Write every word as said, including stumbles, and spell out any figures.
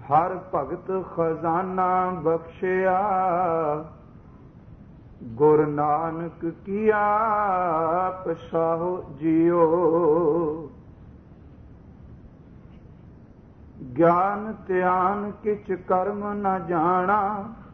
ਹਰ ਭਗਤ ਖਜ਼ਾਨਾ ਬਖਸ਼ਿਆ, ਗੁਰ ਨਾਨਕ ਕੀਆ ਪਸਾਹੋ ਜਿਉ। ਗਿਆਨ ਧਿਆਨ ਕਿਛ ਕਰਮ ਨ ਜਾਣਾ,